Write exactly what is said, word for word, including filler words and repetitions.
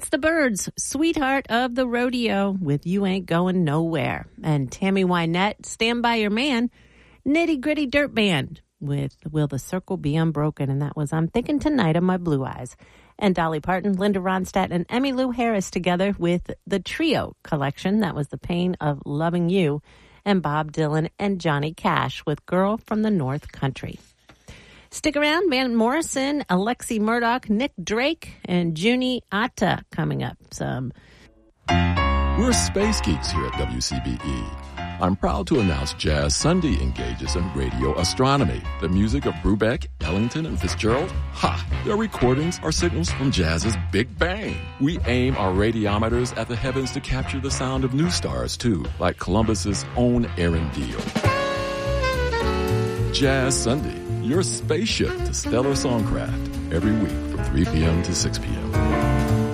It's the Byrds, Sweetheart of the Rodeo with You Ain't Going Nowhere. And Tammy Wynette, Stand By Your Man, Nitty Gritty Dirt Band with Will the Circle Be Unbroken. And that was I'm Thinking Tonight of My Blue Eyes. And Dolly Parton, Linda Ronstadt, and Emmylou Harris together with the Trio collection. That was The Pain of Loving You. And Bob Dylan and Johnny Cash with Girl from the North Country. Stick around, Van Morrison, Alexi Murdoch, Nick Drake, and Junie Atta coming up. Some. We're space geeks here at W C B E. I'm proud to announce Jazz Sunday engages in radio astronomy. The music of Brubeck, Ellington, and Fitzgerald? Ha! Their recordings are signals from jazz's Big Bang. We aim our radiometers at the heavens to capture the sound of new stars, too, like Columbus's own Aaron Deal. Jazz Sunday, your spaceship to stellar songcraft, every week from three p.m. to six p.m.